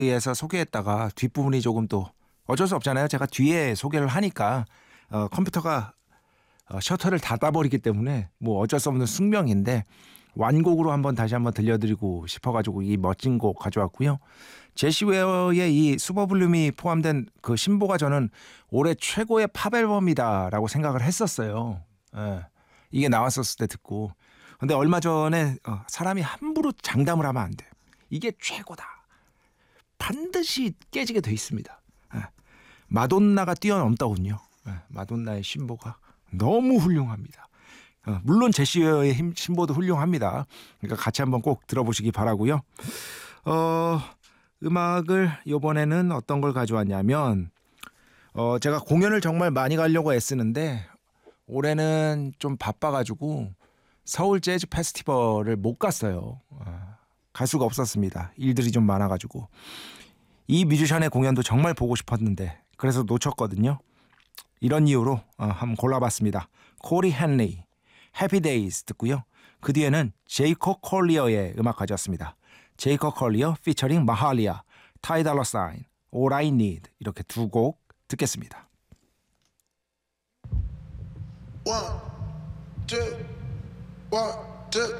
에서 소개했다가 뒷부분이 조금 또 어쩔 수 없잖아요. 제가 뒤에 소개를 하니까 컴퓨터가 셔터를 닫아버리기 때문에 뭐 어쩔 수 없는 숙명인데 완곡으로 다시 한번 들려드리고 싶어가지고 이 멋진 곡 가져왔고요. 제시 웨어의 이 슈퍼블룸이 포함된 그 신보가 저는 올해 최고의 팝 앨범이다라고 생각을 했었어요. 예. 이게 나왔었을 때 듣고. 근데 얼마 전에 사람이 함부로 장담을 하면 안 돼요. 이게 최고다. 반드시 깨지게 돼 있습니다. 예. 마돈나가 뛰어넘더군요. 예. 마돈나의 신보가 너무 훌륭합니다. 물론 제시어의 신보도 훌륭합니다. 그러니까 같이 한번 꼭 들어보시기 바라고요. 음악을 이번에는 어떤 걸 가져왔냐면 제가 공연을 정말 많이 가려고 애쓰는데 올해는 좀 바빠가지고 서울 재즈 페스티벌을 못 갔어요. 갈 수가 없었습니다. 일들이 좀 많아가지고. 이 뮤지션의 공연도 정말 보고 싶었는데 그래서 놓쳤거든요. 이런 이유로 한번 골라봤습니다. 코리 헨리, 해피 데이즈 듣고요. 그 뒤에는 제이콥 콜리어의 음악 가져왔습니다. 제이콥 콜리어 피처링 마할리아, 타이 달러 사인, All I Need 이렇게 두 곡 듣겠습니다. One, two, one, two.